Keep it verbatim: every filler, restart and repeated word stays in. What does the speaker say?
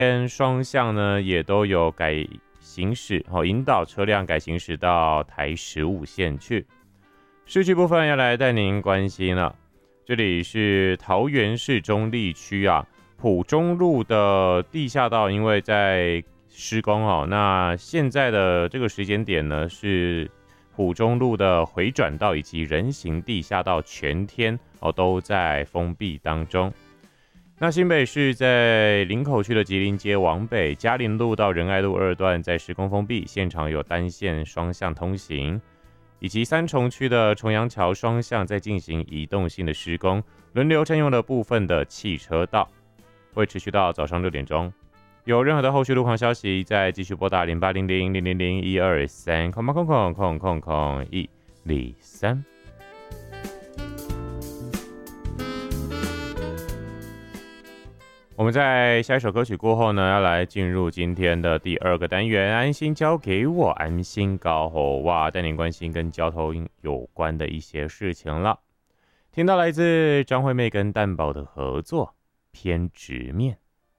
跟双向呢也都有改行驶，哦，引导车辆改行驶到台十五线去。市区部分要来带您关心了，这里是桃园市中坜区啊，埔中路的地下道，因为在施工哦，那现在的这个时间点呢是埔中路的回转道以及人行地下道全天哦都在封闭当中。那新北市在林口区的吉林街往北，嘉林路到仁爱路二段在施工封闭，现场有单线双向通行，以及三重区的重阳桥双向在进行移动性的施工，轮流占用了部分的汽车道，会持续到早上六点钟。有任何的后续路况消息，再继续拨打零八零零零零零一二三空空空空空空一零三。我们在下一首歌曲过后呢，要来进入今天的第二个单元，安心交给我，安心高吼哇，带您关心跟交通有关的一些事情了。听到来自张惠妹跟蛋堡的合作《偏执面》。